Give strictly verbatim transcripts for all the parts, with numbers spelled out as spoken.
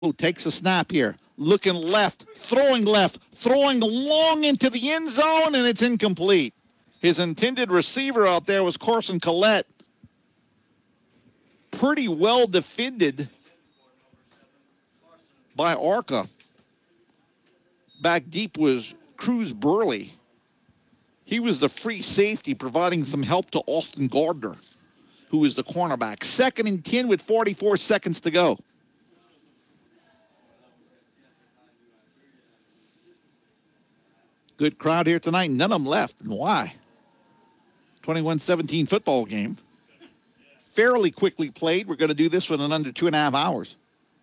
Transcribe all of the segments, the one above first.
takes a snap here. Looking left, throwing left, throwing long into the end zone, and it's incomplete. His intended receiver out there was Carson Collette. Pretty well defended by Arca. Back deep was Cruz Burley. He was the free safety, providing some help to Austin Gardner, who was the cornerback. Second and ten with forty-four seconds to go. Good crowd here tonight. None of them left. And why? twenty-one seventeen football game. Fairly quickly played. We're going to do this one in under two and a half hours.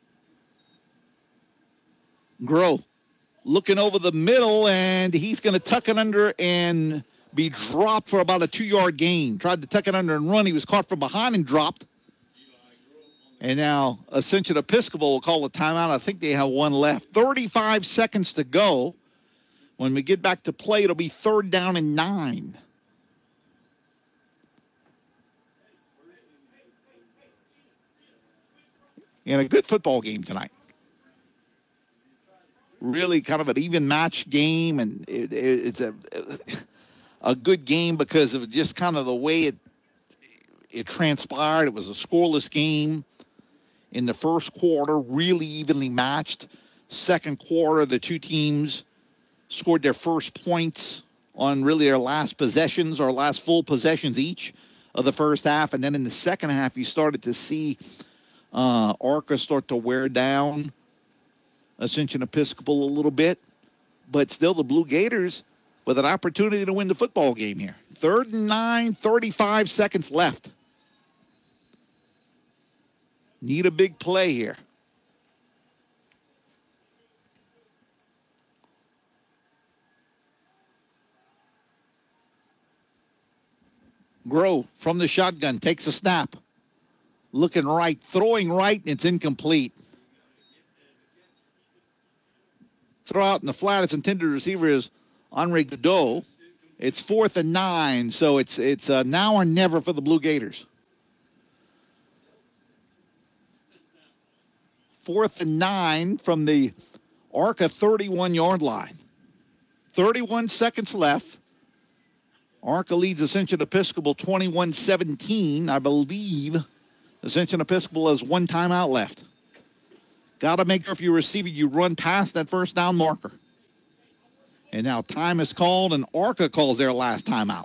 Groh looking over the middle, and he's going to tuck it under and be dropped for about a two-yard gain. Tried to tuck it under and run. He was caught from behind and dropped. And now Ascension Episcopal will call a timeout. I think they have one left. thirty-five seconds to go. When we get back to play, it'll be third down and nine. And a good football game tonight. Really kind of an even match game, and it, it, it's a a good game because of just kind of the way it it transpired. It was a scoreless game in the first quarter, really evenly matched. Second quarter, the two teams scored their first points on really their last possessions or last full possessions each of the first half. And then in the second half, you started to see uh, Arca start to wear down Ascension Episcopal a little bit. But still the Blue Gators with an opportunity to win the football game here. Third and nine, thirty-five seconds left. Need a big play here. Groh from the shotgun takes a snap. Looking right, throwing right, and it's incomplete. Throw out in the flat. Its intended receiver is Henri Godot. It's fourth and nine, so it's it's uh, now or never for the Blue Gators. Fourth and nine from the Arca thirty-one-yard line. thirty-one seconds left. Arca leads Ascension Episcopal twenty-one seventeen. I believe Ascension Episcopal has one timeout left. Got to make sure if you receive it, you run past that first down marker. And now time is called, and Arca calls their last timeout.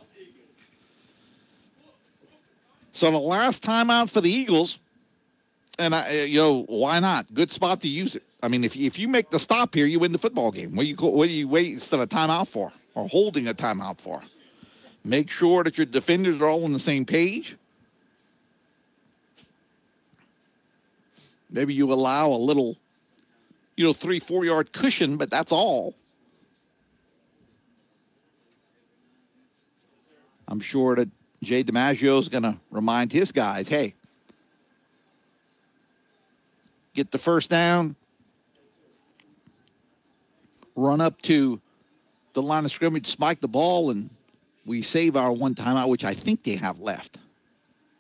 So the last timeout for the Eagles, and I, you know, why not? Good spot to use it. I mean, if you, if you make the stop here, you win the football game. What do you what do you wait instead of timeout for, or holding a timeout for? Make sure that your defenders are all on the same page. Maybe you allow a little, you know, three, four-yard cushion, but that's all. I'm sure that Jay DiMaggio is going to remind his guys, hey, get the first down, run up to the line of scrimmage, spike the ball, and we save our one timeout, which I think they have left.